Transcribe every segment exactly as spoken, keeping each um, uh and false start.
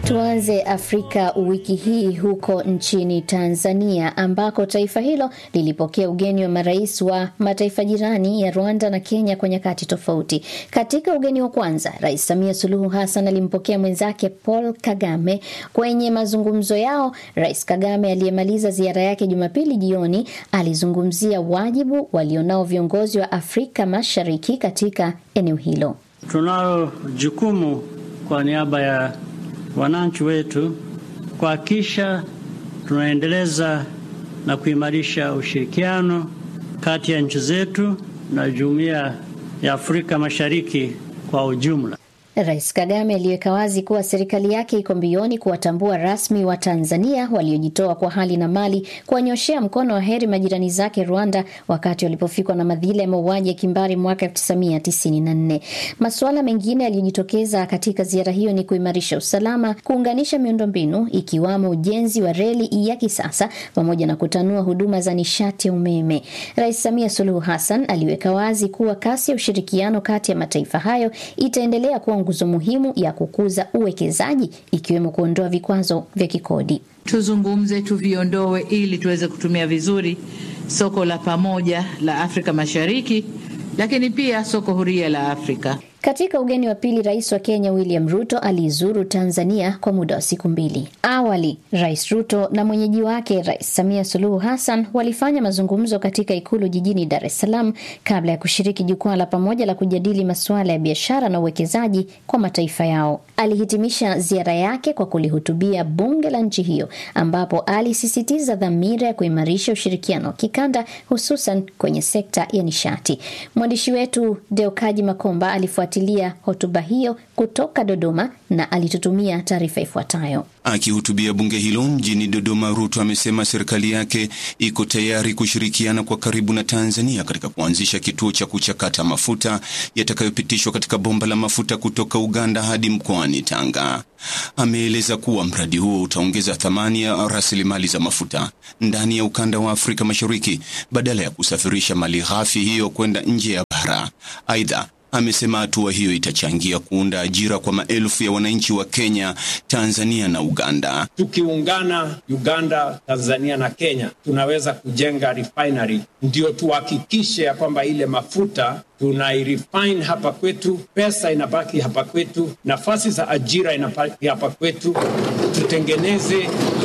Tuanze Afrika wiki hii huko nchini Tanzania ambako taifa hilo lilipokea ugeni wa marais wa mataifa jirani ya Rwanda na Kenya kwa nyakati tofauti. Katika ugeni wa kwanza, Rais Samia Suluhu Hassan alimpokea mwenzake Paul Kagame. Kwenye mazungumzo yao, Rais Kagame aliyemaliza ziara yake Jumapili jioni alizungumzia wajibu walionao viongozi wa Afrika Mashariki katika eneo hilo. Tunalo jukumu kwa niaba ya wananchi wetu kuhakikisha tunaendeleza na kuimarisha ushirikiano kati ya nchi zetu na Jumuiya ya Afrika Mashariki kwa ujumla. Rais Kagame aliweka wazi kuwa serikali yake iko mbioni kuwatambua rasmi wa Tanzania waliojitoa kwa hali na mali kuwanyoshea mkono wa heri majirani zake Rwanda wakati walipofikwa na madhila ya mauaji ya kimbari mwaka elfu tisa mia tisini na nne. Masuala mengine yaliyojitokeza katika ziara hiyo ni kuimarisha usalama, kuunganisha miundombinu ikiwamo ujenzi wa reli ya kisasa pamoja na kutanua huduma za nishati ya umeme. Rais Samia Suluhu Hassan aliweka wazi kuwa kasi ya ushirikiano kati ya mataifa hayo itaendelea kuwa nguzo muhimu ya kukuza uwekezaji ikiwemo kuondoa vikwazo vya kikodi. Tuzungumze tuviondoe ili tuweze kutumia vizuri soko la pamoja la Afrika Mashariki, lakini pia soko huria la Afrika. Katika ugeni wa pili, Rais wa Kenya William Ruto alizuru Tanzania kwa muda wa siku mbili. Awali, Rais Ruto na mwenyeji wake Rais Samia Suluhu Hassan walifanya mazungumzo katika ikulu jijini Dar es Salaam kabla ya kushiriki jukwaa la pamoja la kujadili masuala ya biashara na uwekezaji kwa mataifa yao. Alihitimisha ziara yake kwa kulihutubia bunge la nchi hiyo ambapo alisisitiza dhamira ya kuimarisha ushirikiano wa kikanda hususan kwenye sekta ya nishati. Mwandishi wetu Deokaji Makomba alifuatilia hotuba hiyo kutoka Dodoma na alitutumia taarifa ifuatayo. Akihutubia bunge hilo mjini Dodoma, Ruto amesema serikali yake iko tayari kushirikiana kwa karibu na Tanzania katika kuanzisha kituo cha kuchakata mafuta yatakayopitishwa katika bomba la mafuta kutoka Uganda hadi mkoani Tanga. Ameeleza kuwa mradi huo utaongeza thamani ya rasilimali za mafuta ndani ya ukanda wa Afrika Mashariki badala ya kusafirisha mali ghafi hiyo kwenda nje ya bara. Aidha, amesema hatua hiyo itachangia kuunda ajira kwa maelfu ya wananchi wa Kenya, Tanzania na Uganda. Tukiungana Uganda, Tanzania na Kenya, tunaweza kujenga refinery ndio tuhakikishe ya kwamba ile mafuta tunairefine hapa kwetu, pesa inabaki hapa kwetu, nafasi za ajira inabaki hapa kwetu, tutengeneze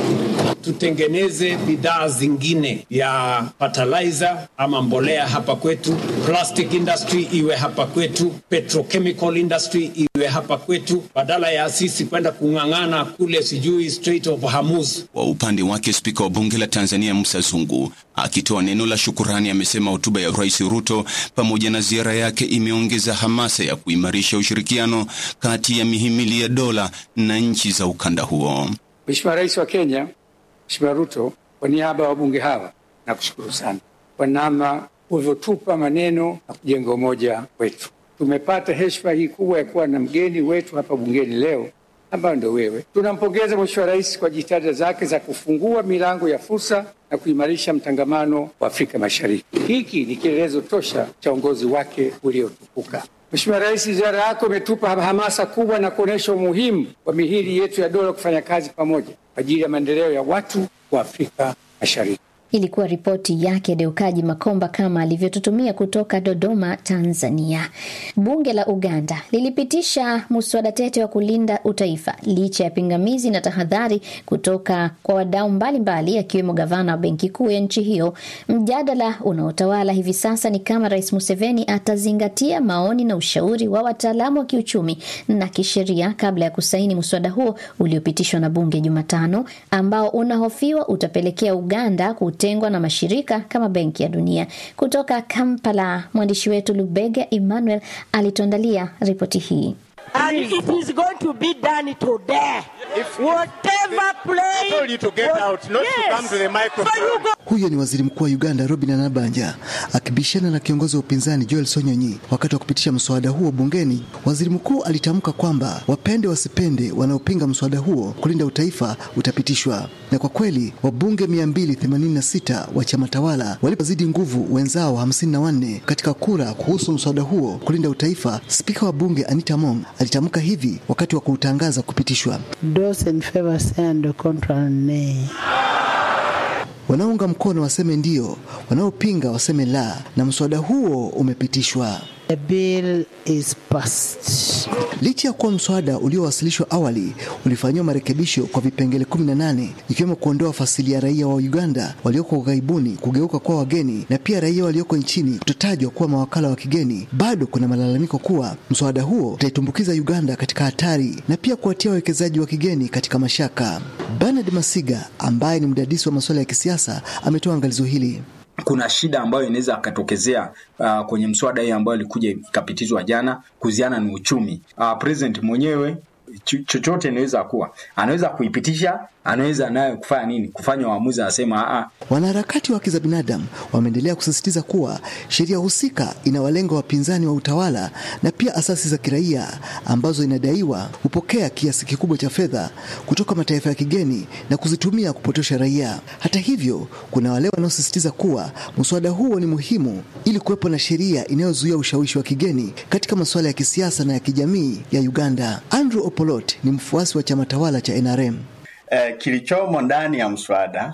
tutengeneze bidhaa zingine ya fertilizer ama mbolea hapa kwetu, plastic industry iwe hapa kwetu, petrochemical industry iwe hapa kwetu, badala ya sisi kwenda kung'ang'ana kule sijui Strait of Hormuz. Kwa upande wake, Spika wa Bunge la Tanzania Musa Zungu akitoa neno la shukurani amesema hotuba ya Rais Ruto pamoja na ziara yake imeongeza hamasa ya kuimarisha ushirikiano kati ya mihimili ya dola na nchi za ukanda huo. Mheshimiwa Rais wa Kenya Mheshimiwa Ruto, kwa niaba ya wabunge hawa nakushukuru sana kwa namna ulivyotupa maneno na kujenga umoja wetu. Tumepata heshima hii kubwa ya kuwa na mgeni wetu hapa bungeni leo ambaye ndio wewe. Tunampongeza Mheshimiwa Rais kwa jitihada zake za kufungua milango ya fursa na kuimarisha mtangamano wa Afrika Mashariki. Hiki ni kielelezo tosha cha uongozi wake uliotukuka. Mheshimiwa Rais, ziara yako imetupa hamasa kubwa na kuonesha umuhimu wa mihimili yetu ya dola kufanya kazi pamoja kwa ajili ya maendeleo ya watu wa Afrika Mashariki. Ilikuwa ripoti yake Deukaji Makomba kama alivyotutumia kutoka Dodoma, Tanzania. Bunge la Uganda lilipitisha muswada tete wa kulinda utaifa licha ya pingamizi na tahadhari kutoka kwa wadau mbalimbali akiwemo gavana wa benki kuu ya nchi hiyo. Mjadala unaotawala hivi sasa ni kama Rais Museveni atazingatia maoni na ushauri wa wataalamu wa kiuchumi na kisheria kabla ya kusaini muswada huo uliopitishwa na bunge Jumatano, ambao unahofiwa utapelekea Uganda kutengwa na mashirika kama Benki ya Dunia. Kutoka Kampala, mwandishi wetu Lubega Emmanuel alituandalia ripoti hii. And it is going to be done today. If whatever play, I told you to get what, out, not yes, to come to the microphone. Huyo ni Waziri Mkuu wa Uganda Robin Anabanja akibishana na kiongozi wa upinzani Joel Sonyonyi wakati wa kupitisha mswada huo bungeni. Waziri Mkuu alitamka kwamba wapende wasipende wanaopinga mswada huo kulinda utaifa utapitishwa. Na kwa kweli wabunge mia mbili themanini na sita wa chama tawala walipozidi nguvu wenzao hamsini na wanne katika kura kuhusu mswada huo kulinda utaifa. Spika wa bunge Anita Among alitamka hivi wakati wa kutangaza kupitishwa. Those in favor say and the contrary nay. Wanaunga mkono waseme ndio, wanaopinga waseme la, na mswada huo umepitishwa. The bill is passed. Licha ya kuwa mswada uliowasilishwa awali ulifanywa marekebisho kwa vipengele kumi na nane, ikiwemo kuondoa fasili ya raia wa Uganda walioko ughaibuni kugeuka kwa wageni na pia raia walioko nchini kutotajwa kuwa mawakala wa kigeni, bado kuna malalamiko kuwa mswada huo utaitumbukiza Uganda katika hatari na pia kuwatia wawekezaji wa kigeni katika mashaka. Bernard Masiga ambaye ni mdadisi wa masuala ya kisiasa ametoa angalizo hili. Kuna shida ambayo inaweza kutokea uh, kwenye mswada hii ambayo ilikuja ikapitizwa jana kuhusiana na uchumi. Uh, president mwenyewe chochote inaweza kuwa anaweza kuipitisha, anaweza nayo kufanya nini, kufanya uamuzi asema a. Wanaharakati wa haki za binadamu wameendelea kusisitiza kuwa sheria husika inawalenga wapinzani wa utawala na pia asasi za kiraia ambazo inadaiwa hupokea kiasi kikubwa cha fedha kutoka mataifa ya kigeni na kuzitumia kupotosha raia. Hata hivyo, kuna wale wanaosisitiza kuwa mswada huo ni muhimu ili kuwepo na sheria inayozuia ushawishi wa kigeni katika masuala ya kisiasa na ya kijamii ya Uganda. Andrew Opolot ni mfuasi wa chama tawala cha N R M. Uh, kilichomo ndani ya mswada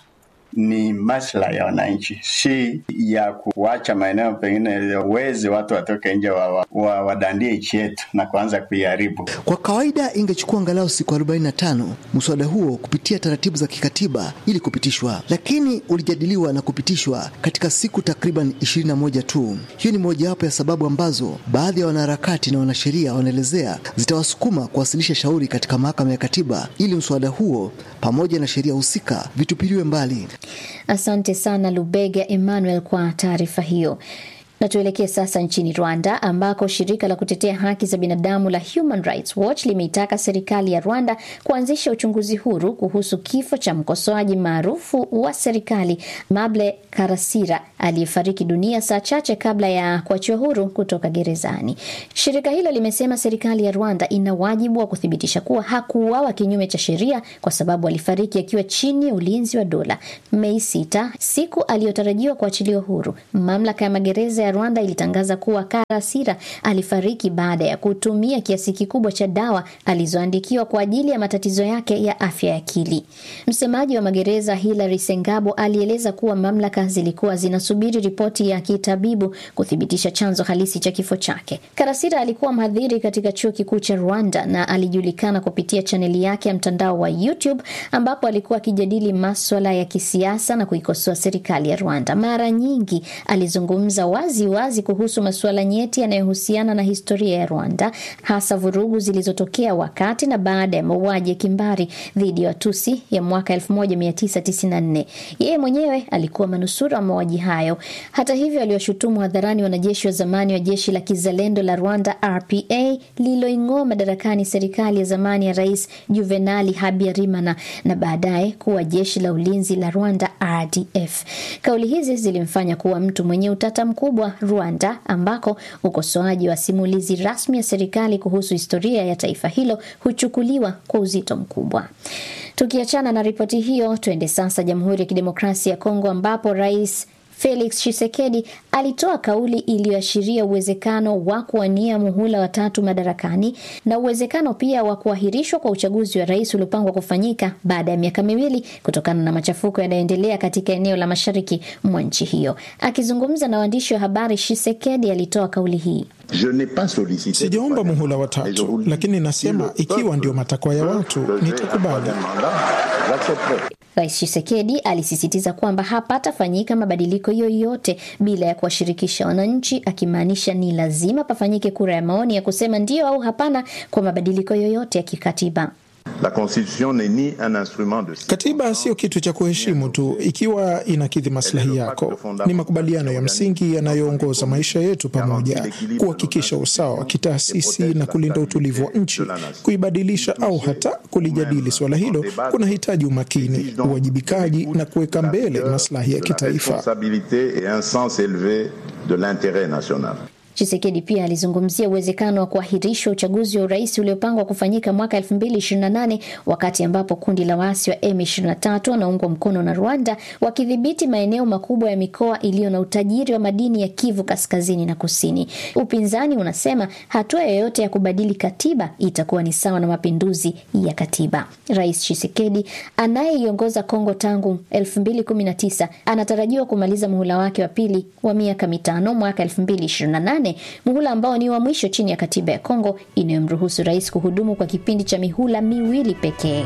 ni maslahi ya wananchi, si ya kuacha maeneo pengine uweze watu watoke nje wa, wa wadandie nchi yetu na kuanza kuiharibu. Kwa kawaida ingechukua angalau siku arobaini na tano mswada huo kupitia taratibu za kikatiba ili kupitishwa, lakini ulijadiliwa na kupitishwa katika siku takriban ishirini na moja tu. Hiyo ni mojawapo ya sababu ambazo baadhi ya wanaharakati na wanasheria wanaelezea zitawasukuma kuwasilisha shauri katika mahakama ya katiba ili mswada huo pamoja na sheria husika vitupiliwe mbali. Asante sana Lubega Emmanuel kwa taarifa hiyo. Na tuelekee sasa nchini Rwanda ambako shirika la kutetea haki za binadamu la Human Rights Watch limeitaka serikali ya Rwanda kuanzisha uchunguzi huru kuhusu kifo cha mkosoaji maarufu wa serikali Mable Karasira aliyefariki dunia saa chache kabla ya kuachiwa huru kutoka gerezani. Shirika hilo limesema serikali ya Rwanda ina wajibu wa kuthibitisha kuwa hakuuawa kinyume cha sheria kwa sababu alifariki akiwa chini ya ulinzi wa dola. Mei sita, siku aliyotarajiwa kuachiliwa huru, mamlaka ya magereza ya Rwanda ilitangaza kuwa Karasira alifariki baada ya kutumia kiasi kikubwa cha dawa alizoandikiwa kwa ajili ya matatizo yake ya afya ya akili. Msemaji wa magereza Hilary Sengabo alieleza kuwa mamlaka zilikuwa zinasubiri ripoti ya kitabibu kuthibitisha chanzo halisi cha kifo chake. Karasira alikuwa mhadhiri katika chuo kikuu cha Rwanda na alijulikana kupitia chaneli yake ya mtandao wa YouTube ambapo alikuwa akijadili masuala ya kisiasa na kuikosoa serikali ya Rwanda. Mara nyingi alizungumza wazi wazi kuhusu masuala nyeti yanayohusiana na historia ya Rwanda, hasa vurugu zilizotokea wakati na baada ya mauaji ya kimbari dhidi ya Watusi ya mwaka elfu moja mia tisa tisini na nne. Yeye mwenyewe alikuwa manusura wa mauaji hayo. Hata hivyo, aliwashutumu hadharani wanajeshi wa zamani wa jeshi la kizalendo la Rwanda R P A lililoing'oa madarakani serikali ya zamani ya Rais Juvenali Habyarimana na baadaye kuwa jeshi la ulinzi la Rwanda R D F. Kauli hizi zilimfanya kuwa mtu mwenye utata mkubwa Rwanda, ambako ukosoaji wa simulizi rasmi ya serikali kuhusu historia ya taifa hilo huchukuliwa kwa uzito mkubwa. Tukiachana na ripoti hiyo, tuende sasa Jamhuri ya Kidemokrasia ya Kongo ambapo Rais Felix Tshisekedi alitoa kauli iliyoashiria uwezekano wa kuwania muhula wa tatu madarakani na uwezekano pia wa kuahirishwa kwa uchaguzi wa rais uliopangwa kufanyika baada ya miaka miwili kutokana na machafuko yanayoendelea katika eneo la mashariki mwa nchi hiyo. Akizungumza na waandishi wa habari, Tshisekedi alitoa kauli hii. Sijaomba muhula wa tatu, lakini nasema ikiwa ndio matakwa ya watu nitakubali. Rais Tshisekedi alisisitiza kwamba hapatafanyika mabadiliko yoyote bila ya kuwashirikisha wananchi, akimaanisha ni lazima pafanyike kura ya maoni ya kusema ndio au hapana kwa mabadiliko yoyote ya kikatiba. La constitution n'est ni un instrument de... Katiba sio kitu cha kuheshimu tu ikiwa inakidhi maslahi yako. Ni makubaliano ya msingi yanayoongoza maisha yetu pamoja, kuhakikisha usawa wa kitaasisi na kulinda utulivu wa nchi. Kuibadilisha au hata kulijadili swala hilo kuna hitaji umakini, uwajibikaji na kuweka mbele maslahi ya kitaifa. de l'intérêt national. Tshisekedi pia alizungumzia uwezekano wa kuahirishwa uchaguzi wa urais uliopangwa kufanyika mwaka elfu mbili ishirini na nane, wakati ambapo kundi la waasi wa M ishirini na tatu wanaungwa mkono na Rwanda wakidhibiti maeneo makubwa ya mikoa iliyo na utajiri wa madini ya Kivu kaskazini na kusini. Upinzani unasema hatua yoyote ya kubadili katiba itakuwa ni sawa na mapinduzi ya katiba. Rais Tshisekedi anayeiongoza Kongo tangu elfu mbili kumi na tisa anatarajiwa kumaliza muhula wake wa pili wa miaka mitano mwaka elfu mbili ishirini na nane, muhula ambao ni wa mwisho chini ya katiba ya Kongo inayomruhusu rais kuhudumu kwa kipindi cha mihula miwili pekee.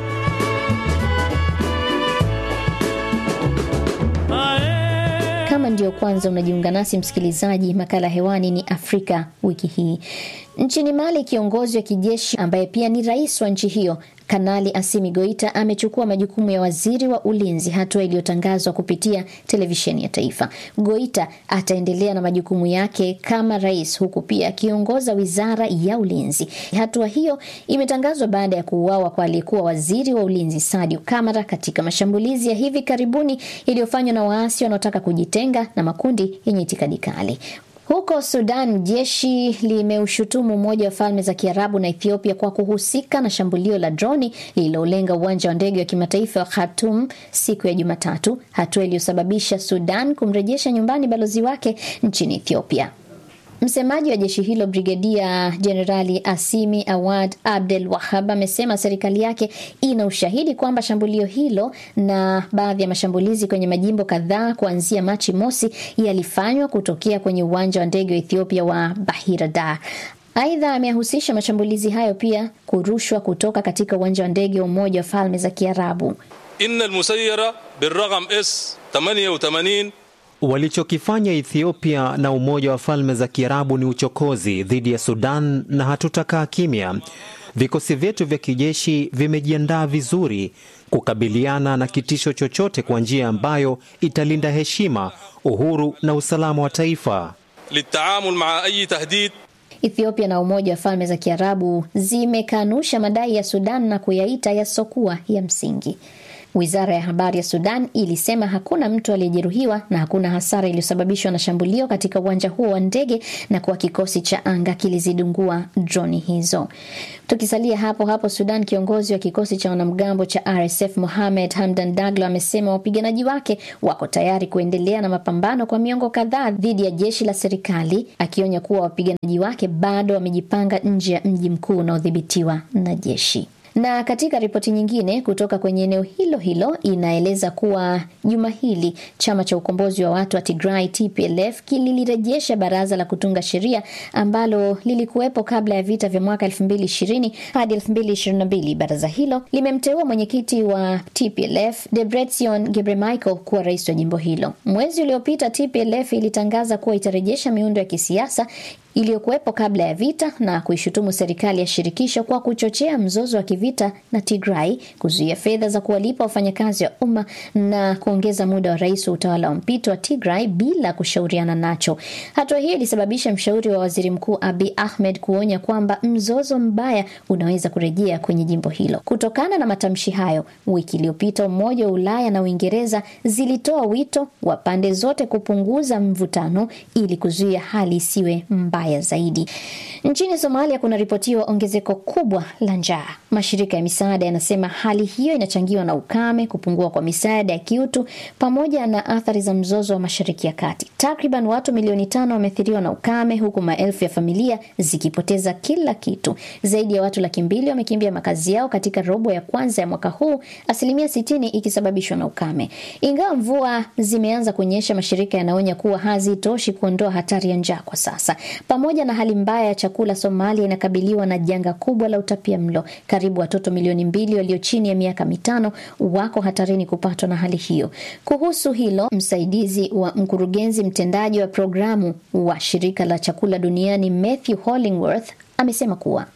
Kama ndio kwanza unajiunga nasi msikilizaji, makala hewani ni Afrika wiki hii. Nchini Mali, kiongozi wa kijeshi ambaye pia ni rais wa nchi hiyo, Kanali Assimi Goita, amechukua majukumu ya waziri wa ulinzi, hatua iliyotangazwa kupitia televisheni ya taifa. Goita ataendelea na majukumu yake kama rais, huku pia akiongoza wizara ya ulinzi. Hatua hiyo imetangazwa baada ya kuuawa kwa aliyekuwa waziri wa ulinzi Sadio Kamara katika mashambulizi ya hivi karibuni iliyofanywa na waasi wanaotaka kujitenga na makundi yenye itikadi kali. Huko Sudan, jeshi limeushutumu Umoja wa Falme za Kiarabu na Ethiopia kwa kuhusika na shambulio la droni lililolenga uwanja wa ndege wa kimataifa wa Khartoum siku ya Jumatatu, hatua iliyosababisha Sudan kumrejesha nyumbani balozi wake nchini Ethiopia. Msemaji wa jeshi hilo, Brigedia Jenerali Assimi Awad Abdel Wahab, amesema serikali yake ina ushahidi kwamba shambulio hilo na baadhi ya mashambulizi kwenye majimbo kadhaa kuanzia Machi mosi yalifanywa kutokea kwenye uwanja wa ndege wa Ethiopia wa Bahira Dar. Aidha, amehusisha mashambulizi hayo pia kurushwa kutoka katika uwanja wa ndege wa Umoja wa Falme za Kiarabu. Inna al-musayyara birraqam S themanini na themanini. Walichokifanya Ethiopia na Umoja wa Falme za Kiarabu ni uchokozi dhidi ya Sudan na hatutakaa kimya. Vikosi vyetu vya kijeshi vimejiandaa vizuri kukabiliana na kitisho chochote kwa njia ambayo italinda heshima, uhuru na usalama wa taifa. Litaamul maa ayi tahdid. Ethiopia na Umoja wa Falme za Kiarabu zimekanusha madai ya Sudan na kuyaita yasokuwa ya msingi. Wizara ya habari ya Sudan ilisema hakuna mtu aliyejeruhiwa na hakuna hasara iliyosababishwa na shambulio katika uwanja huo wa ndege, na kwa kikosi cha anga kilizidungua droni hizo. Tukisalia hapo hapo Sudan, kiongozi wa kikosi cha wanamgambo cha R S F Mohamed Hamdan Daglo amesema wapiganaji wake wako tayari kuendelea na mapambano kwa miongo kadhaa dhidi ya jeshi la serikali, akionya kuwa wapiganaji wake bado wamejipanga nje ya mji mkuu unaodhibitiwa na jeshi. Na katika ripoti nyingine kutoka kwenye eneo hilo hilo inaeleza kuwa juma hili chama cha ukombozi wa watu wa Tigray T P L F kililirejesha baraza la kutunga sheria ambalo lilikuwepo kabla ya vita vya mwaka elfu mbili ishirini hadi elfu mbili ishirini na mbili. Baraza hilo limemteua mwenyekiti wa T P L F Debretsion Gebremichael kuwa rais wa jimbo hilo. Mwezi uliopita T P L F ilitangaza kuwa itarejesha miundo ya kisiasa iliyokuwepo kabla ya vita na kuishutumu serikali ya shirikisho kwa kuchochea mzozo wa kivita na Tigray, kuzuia fedha za kuwalipa wafanyakazi wa umma na kuongeza muda wa rais wa utawala wa mpito wa Tigray bila kushauriana nacho. Hatua hiyo ilisababisha mshauri wa waziri mkuu Abiy Ahmed kuonya kwamba mzozo mbaya unaweza kurejea kwenye jimbo hilo. Kutokana na matamshi hayo, wiki iliyopita Umoja wa Ulaya na Uingereza zilitoa wito wa pande zote kupunguza mvutano ili kuzuia hali isiwe mbaya zaidi. Nchini Somalia kuna ripotiwa ongezeko kubwa la njaa. Mashirika ya misaada yanasema hali hiyo inachangiwa na ukame, kupungua kwa misaada ya kiutu pamoja na athari za mzozo wa Mashariki ya Kati. Takriban watu milioni tano wamethiriwa na ukame, huku maelfu ya familia zikipoteza kila kitu. Zaidi ya watu laki mbili wamekimbia makazi yao katika robo ya kwanza ya mwaka huu, asilimia sitini ikisababishwa na ukame. Ingawa mvua zimeanza kunyesha, mashirika yanaonya kuwa hazitoshi kuondoa hatari ya njaa kwa sasa. Pamoja na hali mbaya ya chakula, Somalia inakabiliwa na janga kubwa la utapiamlo. Karibu watoto milioni mbili walio chini ya miaka mitano wako hatarini kupatwa na hali hiyo. Kuhusu hilo, msaidizi wa mkurugenzi mtendaji wa programu wa shirika la chakula duniani Matthew Hollingworth amesema kuwa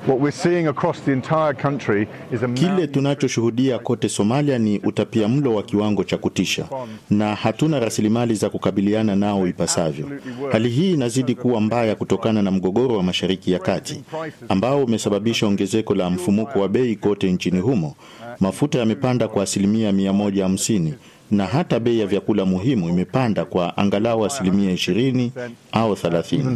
kile tunachoshuhudia kote Somalia ni utapiamlo wa kiwango cha kutisha, na hatuna rasilimali za kukabiliana nao ipasavyo. Hali hii inazidi kuwa mbaya kutokana na mgogoro wa Mashariki ya Kati ambao umesababisha ongezeko la mfumuko wa bei kote nchini humo. Mafuta yamepanda kwa asilimia mia moja hamsini, na hata bei ya vyakula muhimu imepanda kwa angalau asilimia ishirini au thelathini.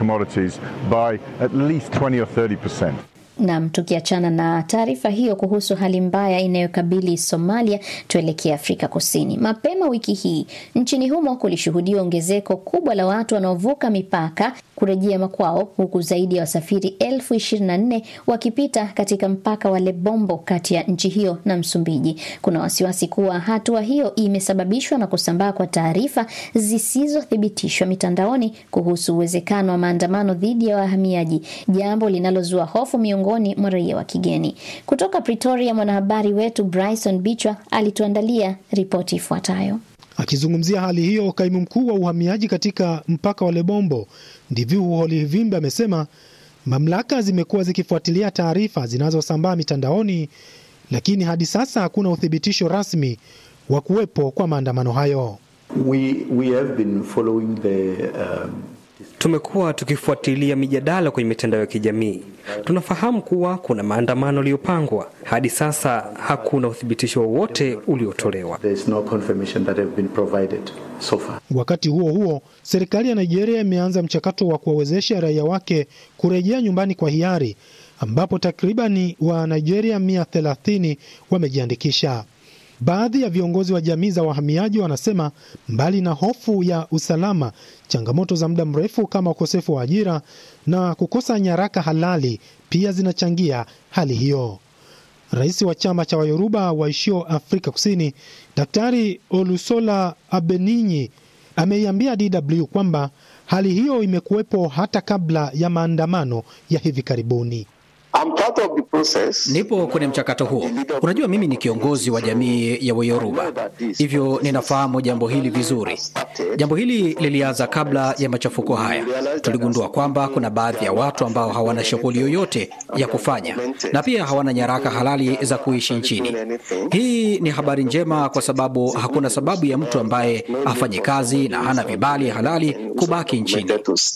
Nam, tukiachana na taarifa hiyo kuhusu hali mbaya inayokabili Somalia, tuelekea Afrika Kusini. Mapema wiki hii nchini humo kulishuhudiwa ongezeko kubwa la watu wanaovuka mipaka kurejea makwao, huku zaidi ya wasafiri elfu ishirini na nne wakipita katika mpaka wa Lebombo kati ya nchi hiyo na Msumbiji. Kuna wasiwasi kuwa hatua hiyo imesababishwa na kusambaa kwa taarifa zisizothibitishwa mitandaoni kuhusu uwezekano wa maandamano dhidi ya wahamiaji, jambo linalozua hofu miongoni mwa raia wa kigeni. Kutoka Pretoria, mwanahabari wetu Bryson Bichwa alituandalia ripoti ifuatayo. Akizungumzia hali hiyo, kaimu mkuu wa uhamiaji katika mpaka wa Lebombo, Ndivihu Holivimbe, amesema mamlaka zimekuwa zikifuatilia taarifa zinazosambaa mitandaoni, lakini hadi sasa hakuna uthibitisho rasmi wa kuwepo kwa maandamano hayo. We, we have been following the, um... Tumekuwa tukifuatilia mijadala kwenye mitandao ya kijamii. Tunafahamu kuwa kuna maandamano yaliyopangwa. Hadi sasa hakuna uthibitisho wowote uliotolewa. There is no confirmation that have been provided so far. Wakati huo huo, serikali ya Nigeria imeanza mchakato wa kuwawezesha raia wake kurejea nyumbani kwa hiari, ambapo takribani wa Nigeria mia thelathini wamejiandikisha. Baadhi ya viongozi wa jamii za wahamiaji wanasema mbali na hofu ya usalama, changamoto za muda mrefu kama ukosefu wa ajira na kukosa nyaraka halali pia zinachangia hali hiyo. Rais wa chama cha Wayoruba waishio Afrika Kusini, Daktari Olusola Abeninyi, ameiambia D W kwamba hali hiyo imekuwepo hata kabla ya maandamano ya hivi karibuni. I'm part of the process. Nipo kwenye mchakato huo. Unajua, mimi ni kiongozi wa jamii ya Wayoruba, hivyo ninafahamu jambo hili vizuri. Jambo hili lilianza kabla ya machafuko haya. Tuligundua kwamba kuna baadhi ya watu ambao hawana shughuli yoyote ya kufanya na pia hawana nyaraka halali za kuishi nchini. Hii ni habari njema kwa sababu hakuna sababu ya mtu ambaye afanye kazi na hana vibali halali kubaki nchini.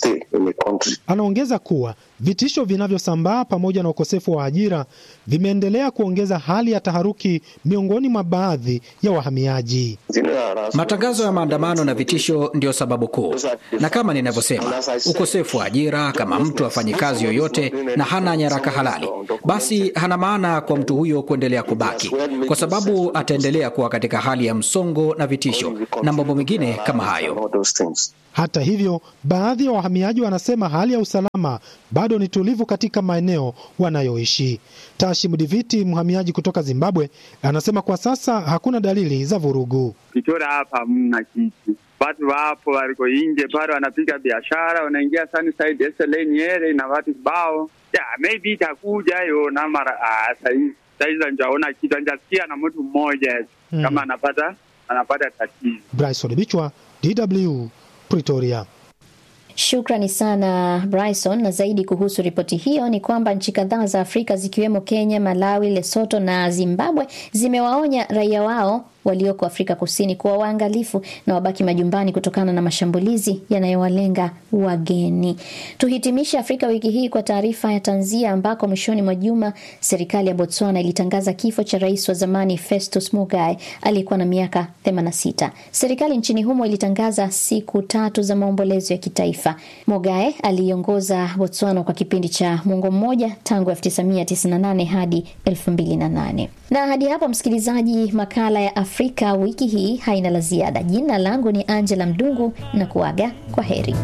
Anaongeza kuwa vitisho vinavyosambaa pamoja na ukosefu wa ajira vimeendelea kuongeza hali ya taharuki miongoni mwa baadhi ya wahamiaji. Matangazo ya maandamano na vitisho ndio sababu kuu. Na kama ninavyosema, ukosefu wa ajira, kama mtu afanye kazi yoyote na hana nyaraka halali, basi hana maana kwa mtu huyo kuendelea kubaki, kwa sababu ataendelea kuwa katika hali ya msongo na vitisho na mambo mengine kama hayo. Hata hivyo, baadhi ya wahamiaji wanasema hali ya usalama bado ni tulivu katika maeneo wanayoishi. Tashi Mudiviti, mhamiaji kutoka Zimbabwe, anasema kwa sasa hakuna dalili za vurugu. Kitora hapa mna kitu. Watu wapo waliko nje pale wanapiga biashara, wanaingia Sunnyside S L N yere na watu bao. Yeah, maybe itakuja hiyo na mara ah sasa sasa njaona kitu njasikia na mtu mmoja mm. kama anapata anapata tatizo. Bryson Bichwa, D W, Pretoria. Shukrani sana Bryson. Na zaidi kuhusu ripoti hiyo ni kwamba nchi kadhaa za Afrika zikiwemo Kenya, Malawi, Lesotho na Zimbabwe zimewaonya raia wao walioko Afrika Kusini kuwa waangalifu na wabaki majumbani kutokana na mashambulizi yanayowalenga wageni. Tuhitimisha Afrika wiki hii kwa taarifa ya tanzia, ambako mwishoni mwa juma serikali ya Botswana ilitangaza kifo cha rais wa zamani Festus Mogae aliyekuwa na miaka themanini na sita. Serikali nchini humo ilitangaza siku tatu za maombolezo ya kitaifa. Mogae aliongoza Botswana kwa kipindi cha muongo mmoja tangu elfu tisa mia tisini na nane hadi elfu mbili na nane. Na hadi hapo msikilizaji, makala ya Afrika wiki hii haina la ziada. Jina langu ni Angela Mdungu na kuaga kwa heri.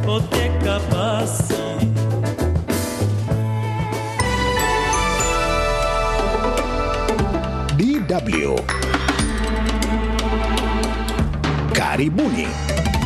D W. Karibuni.